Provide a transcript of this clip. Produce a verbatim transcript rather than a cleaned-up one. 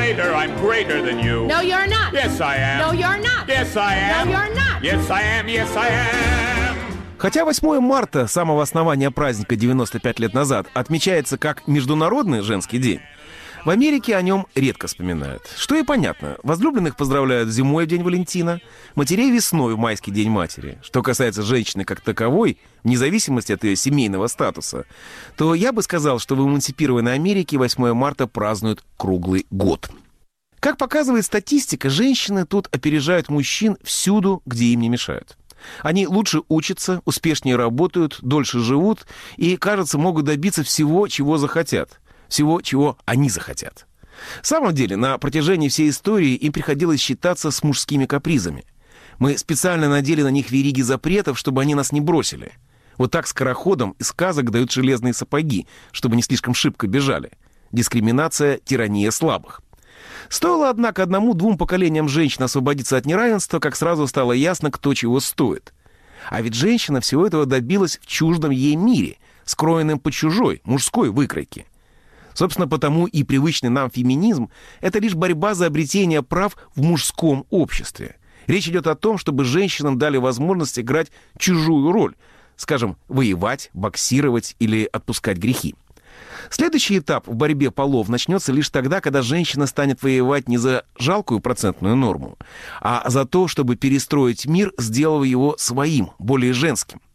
greater, I'm greater than you. No, you're not. Yes, I am. No, you're not. Yes, I am. No, you're not. Yes, I am. Yes, I am. Хотя восьмое марта, самого основания праздника девяносто пять лет назад, отмечается как Международный женский день, в Америке о нем редко вспоминают. Что и понятно. Возлюбленных поздравляют зимой в День Валентина, матерей весной в майский День матери. Что касается женщины как таковой, вне зависимости от ее семейного статуса, то я бы сказал, что в эмансипированной Америке восьмое марта празднуют круглый год. Как показывает статистика, женщины тут опережают мужчин всюду, где им не мешают. Они лучше учатся, успешнее работают, дольше живут и, кажется, могут добиться всего, чего захотят. Всего, чего они захотят. В самом деле, на протяжении всей истории им приходилось считаться с мужскими капризами. Мы специально надели на них вериги запретов, чтобы они нас не бросили. Вот так скороходам из сказок дают железные сапоги, чтобы не слишком шибко бежали. Дискриминация, тирания слабых. Стоило, однако, одному-двум поколениям женщин освободиться от неравенства, как сразу стало ясно, кто чего стоит. А ведь женщина всего этого добилась в чуждом ей мире, скроенном по чужой, мужской выкройке. Собственно, потому и привычный нам феминизм — это лишь борьба за обретение прав в мужском обществе. Речь идет о том, чтобы женщинам дали возможность играть чужую роль, скажем, воевать, боксировать или отпускать грехи. Следующий этап в борьбе полов начнется лишь тогда, когда женщина станет воевать не за жалкую процентную норму, а за то, чтобы перестроить мир, сделав его своим, более женским.